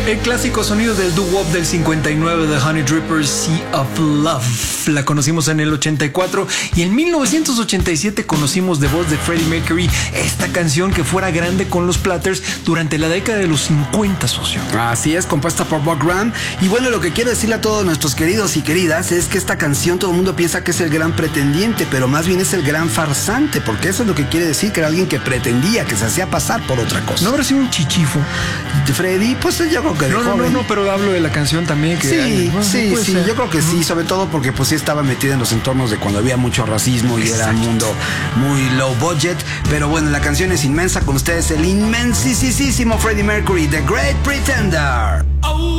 El clásico sonido del doo-wop del 59 de Honey Drippers, Sea of Love. La conocimos en el 84 y en 1987 conocimos de voz de Freddie Mercury esta canción que fuera grande con los Platters durante la década de los 50, socio. Así es, compuesta por Bob Graham. Y bueno, lo que quiero decirle a todos nuestros queridos y queridas es que esta canción todo el mundo piensa que es el gran pretendiente, pero más bien es el gran farsante, porque eso es lo que quiere decir, que era alguien que pretendía, que se hacía pasar por otra cosa. ¿No habrá sido un chichifo? Freddie, pues yo creo que de joven. No, pero hablo de la canción también. Que Sí, yo creo que sí, sobre todo porque pues sí estaba metida en los entornos de cuando había mucho racismo y era un mundo muy low budget. Pero bueno, la canción es inmensa. Con ustedes el inmensísimo Freddie Mercury, The Great Pretender. Oh.